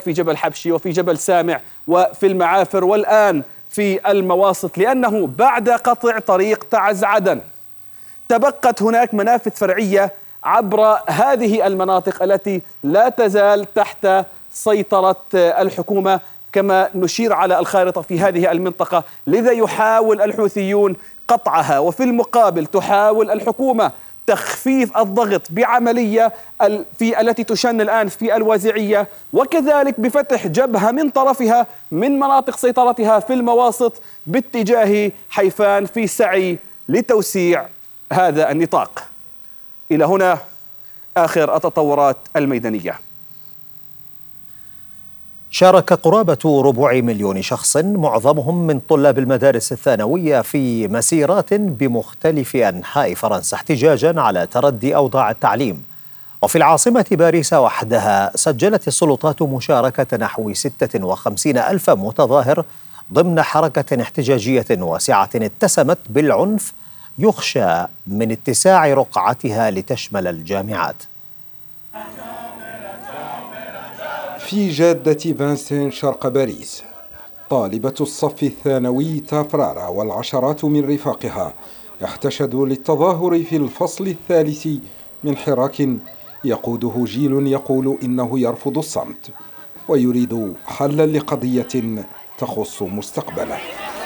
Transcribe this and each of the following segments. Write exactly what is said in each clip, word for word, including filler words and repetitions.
في جبل حبشي وفي جبل سامع وفي المعافر والآن في المواسط، لأنه بعد قطع طريق تعز عدن تبقت هناك منافذ فرعية عبر هذه المناطق التي لا تزال تحت سيطرة الحكومة كما نشير على الخارطة في هذه المنطقة. لذا يحاول الحوثيون قطعها، وفي المقابل تحاول الحكومة تخفيف الضغط بعملية في التي تشن الآن في الوازعية، وكذلك بفتح جبهة من طرفها من مناطق سيطرتها في المواسط باتجاه حيفان في سعي لتوسيع هذا النطاق. إلى هنا آخر التطورات الميدانية. شارك قرابة ربع مليون شخص معظمهم من طلاب المدارس الثانوية في مسيرات بمختلف أنحاء فرنسا احتجاجا على تردي أوضاع التعليم. وفي العاصمة باريس وحدها سجلت السلطات مشاركة نحو ستة وخمسين ألف متظاهر ضمن حركة احتجاجية واسعة اتسمت بالعنف يخشى من اتساع رقعتها لتشمل الجامعات. في جادة فانسين شرق باريس، طالبة الصف الثانوي تافرارا والعشرات من رفاقها احتشدوا للتظاهر في الفصل الثالث من حراك يقوده جيل يقول إنه يرفض الصمت ويريد حلا لقضية تخص مستقبله.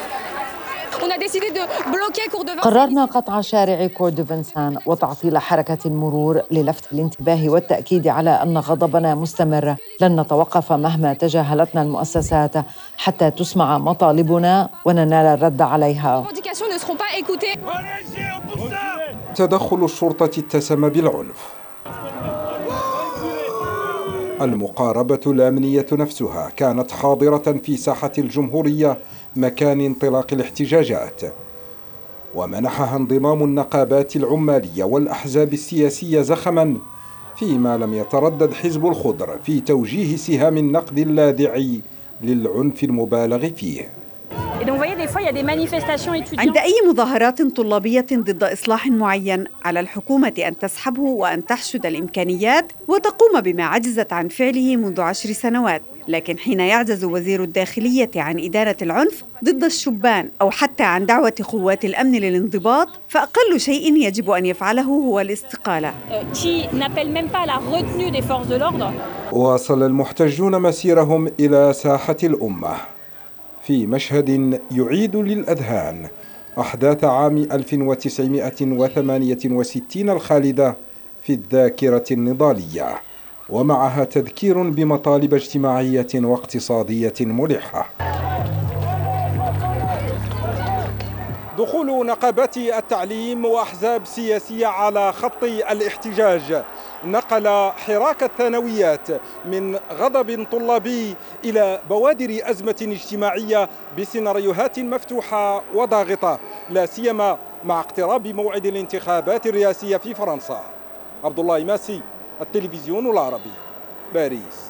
قررنا قطع شارع كور دو فنسان وتعطيل حركة المرور للفت الانتباه والتأكيد على أن غضبنا مستمر. لن نتوقف مهما تجاهلتنا المؤسسات حتى تسمع مطالبنا وننال الرد عليها. تدخل الشرطة اتسم بالعنف. المقاربة الأمنية نفسها كانت حاضرة في ساحة الجمهورية مكان انطلاق الاحتجاجات، ومنحها انضمام النقابات العمالية والأحزاب السياسية زخما، فيما لم يتردد حزب الخضر في توجيه سهام النقد اللاذع للعنف المبالغ فيه. عند أي مظاهرات طلابية ضد إصلاح معين على الحكومة أن تسحبه وأن تحشد الإمكانيات وتقوم بما عجزت عن فعله منذ عشر سنوات. لكن حين يعجز وزير الداخلية عن إدارة العنف ضد الشبان أو حتى عن دعوة قوات الأمن للانضباط، فأقل شيء يجب أن يفعله هو الاستقالة. واصل المحتجون مسيرهم إلى ساحة الأمة في مشهد يعيد للأذهان أحداث عام ألف وتسعمائة وثمانية وستين الخالدة في الذاكرة النضالية، ومعها تذكير بمطالب اجتماعية واقتصادية ملحة. دخول نقابات التعليم وأحزاب سياسية على خط الاحتجاج نقل حراك الثانويات من غضب طلابي إلى بوادر أزمة اجتماعية بسيناريوهات مفتوحة وضاغطة، لا سيما مع اقتراب موعد الانتخابات الرئاسية في فرنسا. عبد الله ماسي، التلفزيون العربي، باريس.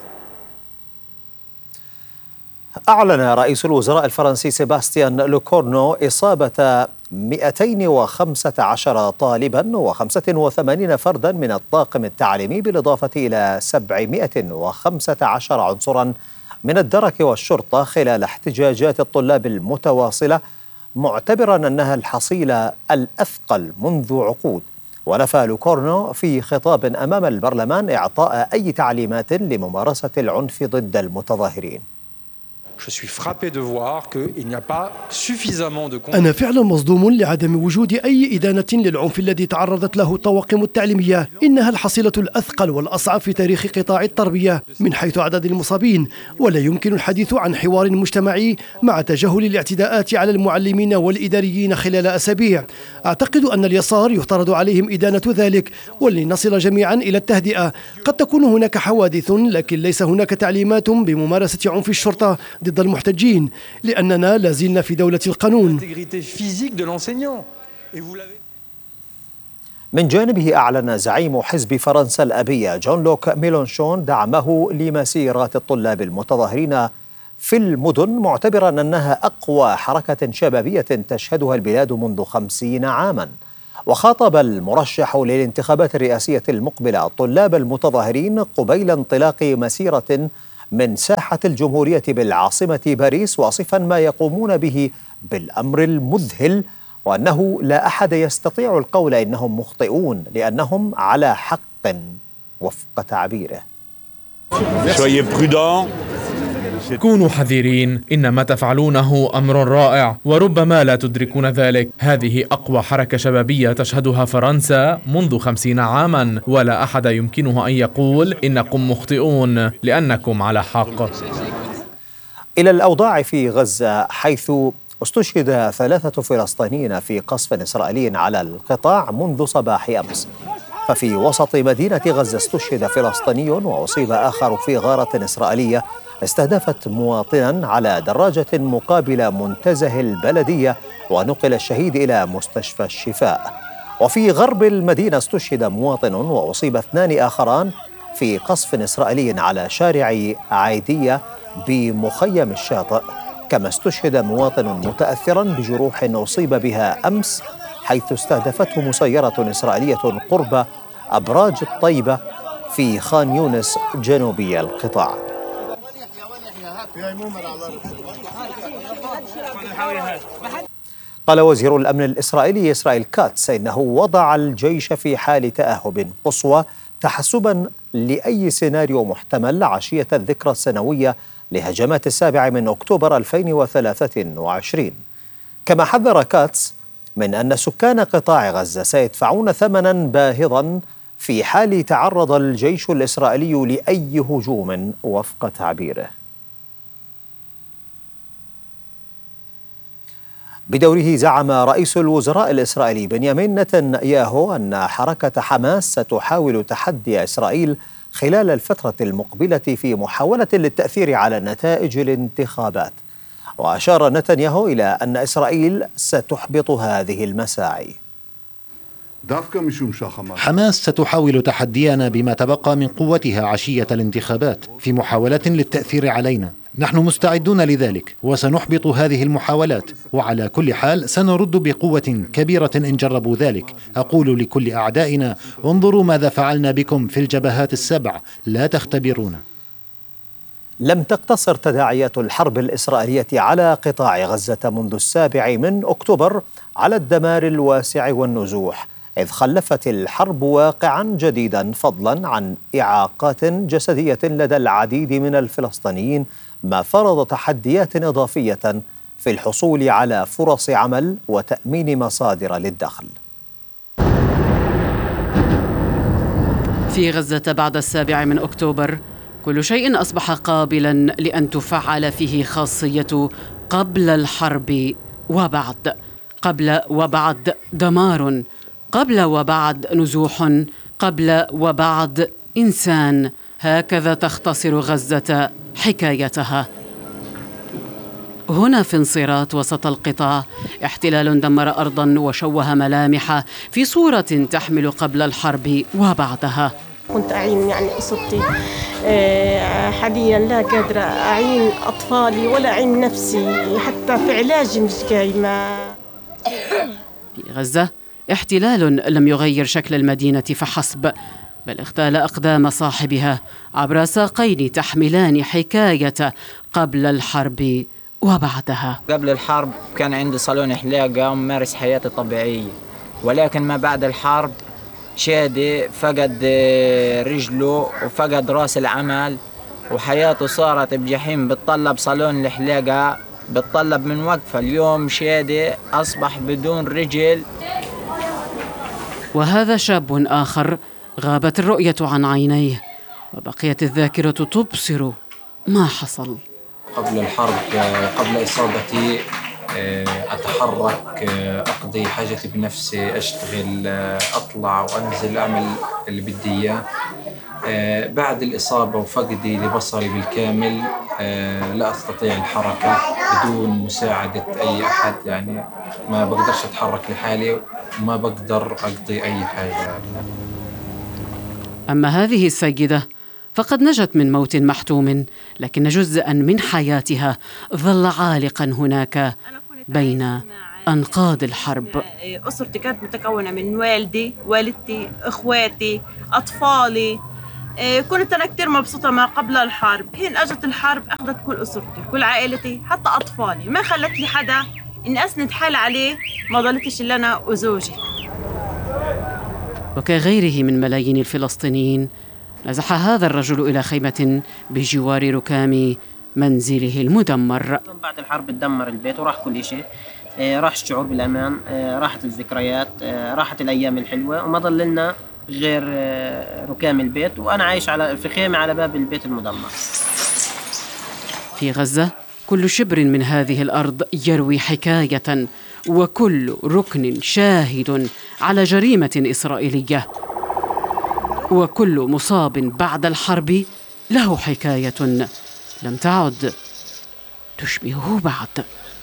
أعلن رئيس الوزراء الفرنسي سيباستيان لوكورنو إصابة مئتين وخمسة عشر طالبا وخمسة وثمانين فردا من الطاقم التعليمي بالإضافة إلى سبعمائة وخمسة عشر عنصرا من الدرك والشرطة خلال احتجاجات الطلاب المتواصلة، معتبرا أنها الحصيلة الأثقل منذ عقود. ونفى لوكورنو في خطاب أمام البرلمان إعطاء أي تعليمات لممارسة العنف ضد المتظاهرين. أنا فعلا مصدوم لعدم وجود أي إدانة للعنف الذي تعرضت له الطواقم التعليمية. إنها الحصيلة الأثقل والأصعب في تاريخ قطاع التربية من حيث عدد المصابين، ولا يمكن الحديث عن حوار مجتمعي مع تجاهل الاعتداءات على المعلمين والإداريين خلال أسابيع. أعتقد أن اليسار يفترض عليهم إدانة ذلك، ولنصل جميعا إلى التهدئة. قد تكون هناك حوادث، لكن ليس هناك تعليمات بممارسة عنف الشرطة ضد المحتجين، لأننا لازلنا في دولة القانون. من جانبه أعلن زعيم حزب فرنسا الأبية جون لوك ميلونشون دعمه لمسيرات الطلاب المتظاهرين في المدن، معتبرا أنها أقوى حركة شبابية تشهدها البلاد منذ خمسين عاما. وخاطب المرشح للانتخابات الرئاسية المقبلة الطلاب المتظاهرين قبيل انطلاق مسيرة من ساحة الجمهورية بالعاصمة باريس، واصفا ما يقومون به بالأمر المذهل، وأنه لا أحد يستطيع القول إنهم مخطئون لأنهم على حق وفق تعبيره. كونوا حذرين، إن ما تفعلونه أمر رائع وربما لا تدركون ذلك. هذه أقوى حركة شبابية تشهدها فرنسا منذ خمسين عاما، ولا أحد يمكنه أن يقول إنكم مخطئون لأنكم على حق. إلى الأوضاع في غزة، حيث استشهد ثلاثة فلسطينيين في قصف إسرائيلي على القطاع منذ صباح أمس. ففي وسط مدينة غزة استشهد فلسطيني وأصيب آخر في غارة إسرائيلية استهدفت مواطنا على دراجة مقابل منتزه البلدية، ونقل الشهيد إلى مستشفى الشفاء. وفي غرب المدينة استشهد مواطن وأصيب اثنان آخران في قصف إسرائيلي على شارع عايدية بمخيم الشاطئ، كما استشهد مواطن متأثرا بجروح أصيب بها أمس حيث استهدفته مسيرة إسرائيلية قرب أبراج الطيبة في خان يونس جنوبي القطاع. قال وزير الأمن الإسرائيلي إسرائيل كاتس إنه وضع الجيش في حال تأهب قصوى تحسبا لأي سيناريو محتمل عشية الذكرى السنوية لهجمات السابع من أكتوبر ألفين وثلاثة وعشرين. كما حذر كاتس من أن سكان قطاع غزة سيدفعون ثمنا باهظا في حال تعرض الجيش الإسرائيلي لأي هجوم وفق تعبيره. بدوره زعم رئيس الوزراء الإسرائيلي بنيامين نتنياهو أن حركة حماس ستحاول تحدي إسرائيل خلال الفترة المقبلة في محاولة للتأثير على نتائج الانتخابات. وأشار نتنياهو إلى أن إسرائيل ستحبط هذه المساعي. حماس ستحاول تحدينا بما تبقى من قوتها عشية الانتخابات في محاولة للتأثير علينا. نحن مستعدون لذلك وسنحبط هذه المحاولات، وعلى كل حال سنرد بقوة كبيرة إن جربوا ذلك. أقول لكل أعدائنا: انظروا ماذا فعلنا بكم في الجبهات السبع، لا تختبرونا. لم تقتصر تداعيات الحرب الإسرائيلية على قطاع غزة منذ السابع من أكتوبر على الدمار الواسع والنزوح، إذ خلفت الحرب واقعا جديدا فضلا عن إعاقات جسدية لدى العديد من الفلسطينيين، ما فرض تحديات إضافية في الحصول على فرص عمل وتأمين مصادر للدخل. في غزة بعد السابع من أكتوبر كل شيء أصبح قابلا لأن تفعل فيه خاصية قبل الحرب وبعد. قبل وبعد دمار، قبل وبعد نزوح، قبل وبعد إنسان. هكذا تختصر غزة حكايتها. هنا في انصراط وسط القطاع احتلال دمر أرضا وشوه ملامح في صورة تحمل قبل الحرب وبعدها. كنت أعين يعني قصتي، حاليا لا قادرة أعين أطفالي ولا أعين نفسي، حتى في علاجي مش قايمة. في غزة احتلال لم يغير شكل المدينة فحسب، بل اغتال أقدام صاحبها عبر ساقين تحملان حكاية قبل الحرب وبعدها. قبل الحرب كان عندي صالون حلاقة وممارس حياتي طبيعية، ولكن ما بعد الحرب شادي فقد رجله وفقد راس العمل وحياته صارت بجحيم. بتطلب صالون الحلاقة، بتطلب من وقفة. اليوم شادي أصبح بدون رجل. وهذا شاب آخر غابت الرؤية عن عينيه وبقيت الذاكرة تبصر ما حصل. قبل الحرب، قبل إصابتي، أتحرك، أقضي حاجتي بنفسي، أشتغل، أطلع وأنزل، أعمل اللي بدي إياه. بعد الإصابة وفقدي لبصري بالكامل لا أستطيع الحركة بدون مساعدة أي أحد، يعني ما بقدرش أتحرك لحالي وما بقدر أقضي أي حاجة. أما هذه السيدة فقد نجت من موت محتوم، لكن جزءا من حياتها ظل عالقا هناك بين أنقاض الحرب. أسرتي كانت متكونة من والدي، والدتي، إخواتي، أطفالي. كنت أنا كتير مبسوطة ما قبل الحرب. حين أجت الحرب أخذت كل أسرتي كل عائلتي حتى أطفالي، ما خلت لي حدا إني أسند حالي عليه، ما ضلتش إلا أنا وزوجي. وكغيره من ملايين الفلسطينيين نزح هذا الرجل إلى خيمة بجوار ركام منزله المدمر. بعد الحرب تدمر البيت وراح كل شيء، راح الشعور بالأمان، راحت الذكريات، راحت الأيام الحلوة، وما ضل لنا غير ركام البيت، وأنا عايش على في خيمة على باب البيت المدمر. في غزة كل شبر من هذه الأرض يروي حكاية، وكل ركن شاهد على جريمة إسرائيلية، وكل مصاب بعد الحرب له حكاية لم تعد تشبهه بعد.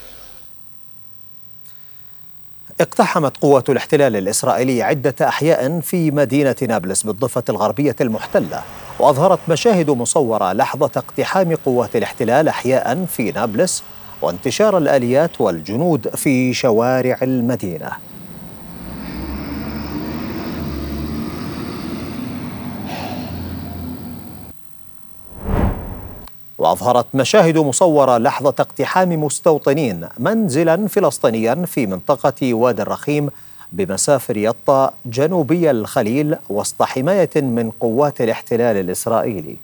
اقتحمت قوات الاحتلال الإسرائيلي عدة أحياء في مدينة نابلس بالضفة الغربية المحتلة، وأظهرت مشاهد مصورة لحظة اقتحام قوات الاحتلال أحياء في نابلس وانتشار الآليات والجنود في شوارع المدينة. وأظهرت مشاهد مصورة لحظة اقتحام مستوطنين منزلا فلسطينيا في منطقة وادي الرخيم بمسافر يطا جنوبي الخليل وسط حماية من قوات الاحتلال الإسرائيلي.